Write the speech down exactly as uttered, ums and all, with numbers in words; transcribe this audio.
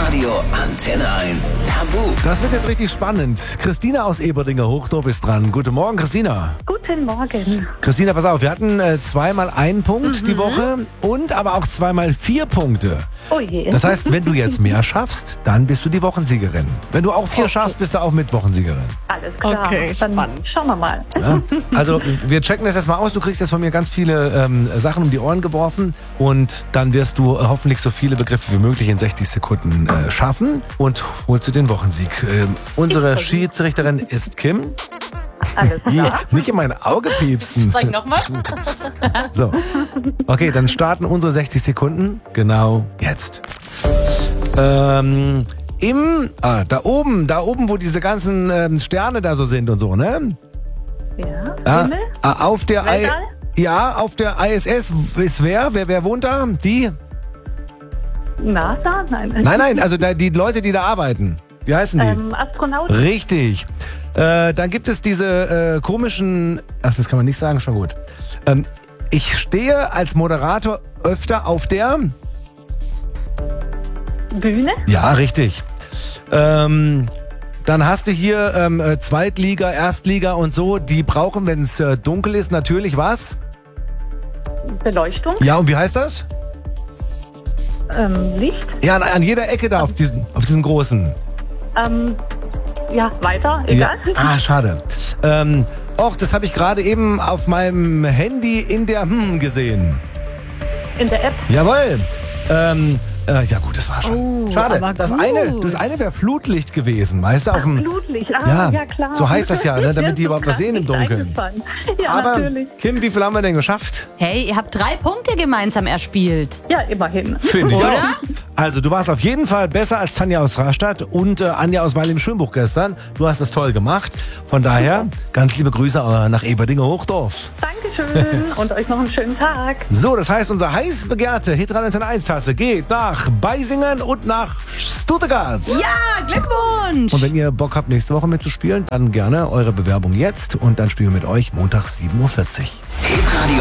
Radio Antenne eins Tabu. Das wird jetzt richtig spannend. Christina aus Eberdinger Hochdorf ist dran. Guten Morgen, Christina. Guten Morgen. Christina, pass auf, wir hatten äh, zweimal einen Punkt Mhm. die Woche und aber auch zweimal vier Punkte. Oh je. Das heißt, wenn du jetzt mehr schaffst, dann bist du die Wochensiegerin. Wenn du auch vier Okay. schaffst, bist du auch mit Wochensiegerin. Alles klar. Okay, Dann spannend. schauen wir mal. Ja? Also wir checken das jetzt mal aus. Du kriegst jetzt von mir ganz viele ähm, Sachen um die Ohren geworfen und dann wirst du äh, hoffentlich so viele Begriffe wie möglich in sechzig Sekunden äh, schaffen und holst du den Wochensieg. Ähm, unsere Ich versuch's. Schiedsrichterin ist Kim. Alles Ja, klar. nicht in mein Auge piepsen. Sag nochmal. So. Okay, dann starten unsere sechzig Sekunden genau jetzt. Ähm, im, ah, da oben, da oben, wo diese ganzen ähm, Sterne da so sind und so, ne? Ja. Ja, Himmel? ah, auf der I, Weltall? ja, auf der I S S ist wer? Wer, wer wohnt da? Die? NASA? Nein. Nein, nein, also da, die Leute, die da arbeiten. Wie heißen die? Ähm, Astronaut? Richtig. Äh, dann gibt es diese äh, komischen, ach, das kann man nicht sagen, schon gut. Ähm, ich stehe als Moderator öfter auf der, Bühne? ja, richtig. Ähm, dann hast du hier ähm, äh, Zweitliga, Erstliga und so, die brauchen, wenn es äh, dunkel ist, natürlich was? Beleuchtung? Ja, und wie heißt das? Ähm, Licht? Ja, an, an jeder Ecke da auf diesem, auf diesem großen. Ähm, ja, weiter? Ja. Egal. Ah, schade. Ähm, och, das habe ich gerade eben auf meinem Handy in der hm gesehen. In der App? Jawohl. Ähm, äh, ja gut, das war schon. Oh, schade. aber Das gut. eine, das eine wäre Flutlicht gewesen, weißt du, auf dem. Blutlicht. Ah, Ja, ja, klar. so heißt das ja, ne, damit Mir die ist überhaupt so was sehen im gar nicht Dunkeln. eingefallen. Ja, Aber natürlich. Kim, wie viel haben wir denn geschafft? Hey, ihr habt drei Punkte gemeinsam erspielt. Ja, immerhin. Finde ich Oder? auch. Also du warst auf jeden Fall besser als Tanja aus Rastatt und äh, Anja aus Weil im Schönbuch gestern. Du hast das toll gemacht. Von daher ganz liebe Grüße äh, nach Eberdinger Hochdorf. Dankeschön und euch noch einen schönen Tag. So, das heißt, unser heiß begehrte Hitradio eins Tasse geht nach Beisingen und nach Stuttgart. Ja, Glückwunsch! Und wenn ihr Bock habt, nächste Woche mitzuspielen, dann gerne eure Bewerbung jetzt und dann spielen wir mit euch Montag sieben Uhr vierzig. Hitradio